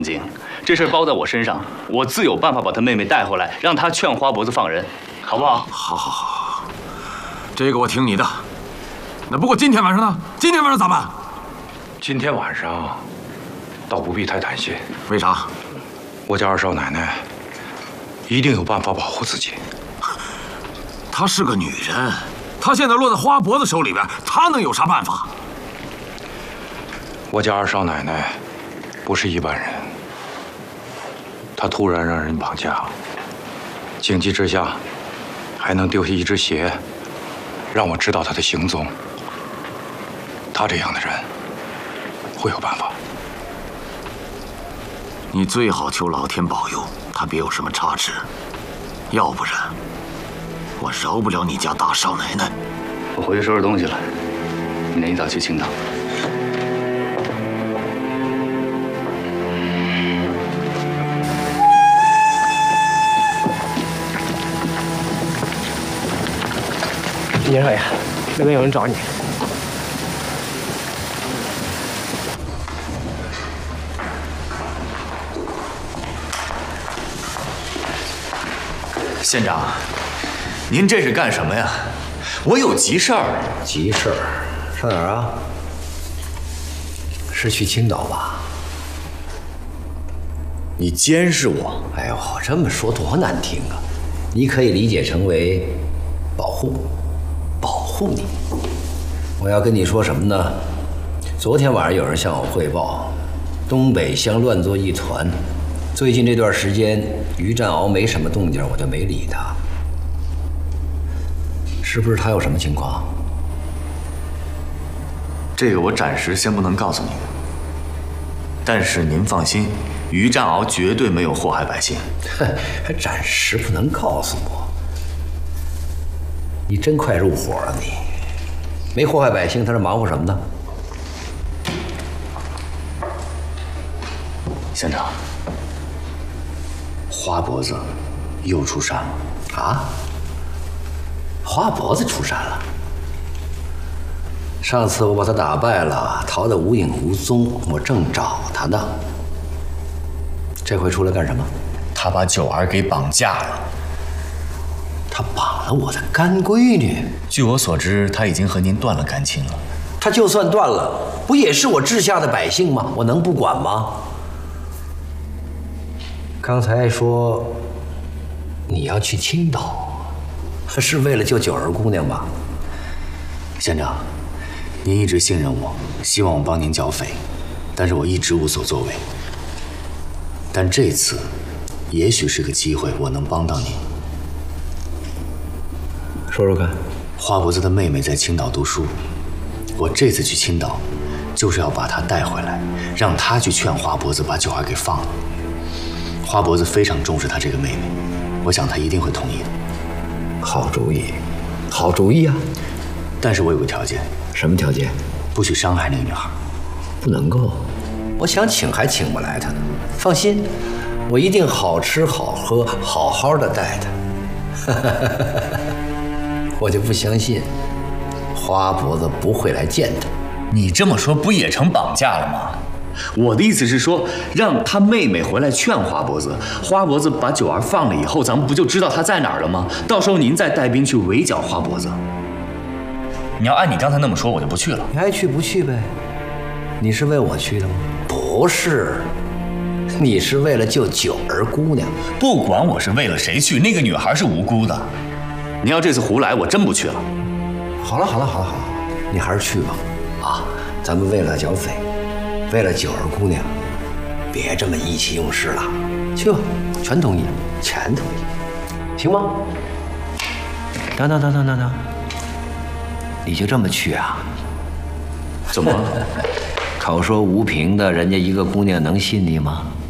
经，这事儿包在我身上，我自有办法把他妹妹带回来，让他劝花脖子放人，好不好？ 好，这个我听你的。那不过今天晚上呢？今天晚上咋办？ 今天晚上倒不必太担心。 为啥？ 我家二少奶奶一定有办法保护自己。 她是个女人，她现在落在花脖子手里边，她能有啥办法？ 我家二少奶奶不是一般人，她突然让人绑架，情急之下还能丢下一只鞋，让我知道她的行踪。她这样的人会有办法。 你最好求老天保佑，她别有什么差池，要不然我饶不了你家大少奶奶。 我回去收拾东西了，明天一早去青岛。 严少爷，那边有人找你。 县长，您这是干什么呀？我有急事儿。 急事儿？上哪儿啊？是去青岛吧？ 你监视我？ 哎呦，这么说多难听啊！你可以理解成为保护你。我要跟你说什么呢？昨天晚上有人向我汇报，东北乡乱作一团。最近这段时间，于占鳌没什么动静，我就没理他。是不是他有什么情况？ 这个我暂时先不能告诉您，但是您放心，于占鳌绝对没有祸害百姓。 还暂时不能告诉我？你真快入伙了你！没祸害百姓，他是忙活什么呢？ 县长，花脖子又出山了。 啊？花脖子出山了？上次我把他打败了，逃得无影无踪，我正找他呢。这回出来干什么？ 他把九儿给绑架了。 他绑了我的干闺女？ 据我所知，他已经和您断了感情了。 他就算断了，不也是我治下的百姓吗？我能不管吗？刚才说你要去青岛，是为了救九儿姑娘吧？ 县长，您一直信任我，希望我帮您剿匪，但是我一直无所作为。但这次，也许是个机会，我能帮到您。 说说看。 花脖子的妹妹在青岛读书，我这次去青岛，就是要把她带回来，让她去劝花脖子把九儿给放了。花脖子非常重视她这个妹妹，我想她一定会同意的。 好主意，好主意啊！ 但是我有个条件。 什么条件？ 不许伤害那个女孩。 不能够，我想请还请不来她呢。放心，我一定好吃好喝，好好的待她。我就不相信花脖子不会来见她。 你这么说不也成绑架了吗？我的意思是说，让他妹妹回来劝花脖子，花脖子把九儿放了以后，咱们不就知道她在哪儿了吗？到时候您再带兵去围剿花脖子。你要按你刚才那么说，我就不去了。 你爱去不去呗？你是为我去的吗？不是，你是为了救九儿姑娘。 不管我是为了谁去，那个女孩是无辜的。你要这次胡来，我真不去了。 好了，你还是去吧。啊，咱们为了剿匪，为了九儿姑娘，别这么意气用事了。去吧，全同意，全同意，行吗？等，你就这么去啊？ 怎么了？ 口说无凭的，人家一个姑娘能信你吗？